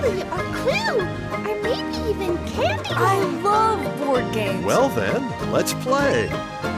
Monopoly or Clue, or maybe even Candyland. I love board games. Well then, let's play.